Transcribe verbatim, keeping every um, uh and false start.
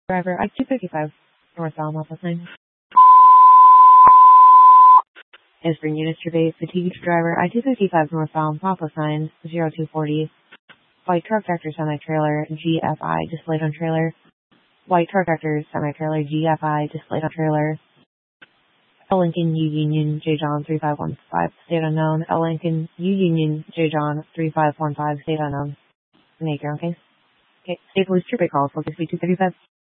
Driver I two fifty-five northbound Alpha sign. Is for units to base fatigued driver I two fifty-five northbound Papa sign zero two forty. White truck tractor semi-trailer G F I displayed on trailer. White truck tractor semi-trailer G F I displayed on trailer. L Lincoln U Union J John three five one five state unknown. L Lincoln U Union J John three five one five state unknown. Make your own case. Okay, state police trooper calls. Focus B two thirty-five.